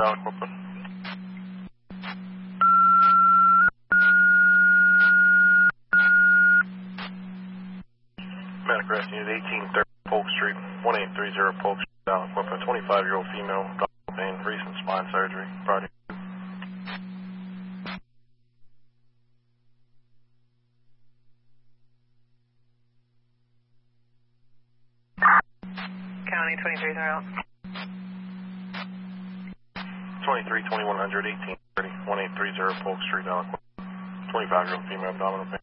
Aliquippa. Medic Rescue Unit 1830 Polk Street, 1830 Polk Street, Aliquippa. 25-year-old female, abdominal pain, recent spine surgery. Friday. County 23 out. 23, 2100, 1830, 1830 Polk Street, Aliquippa. 25-year-old female, abdominal pain.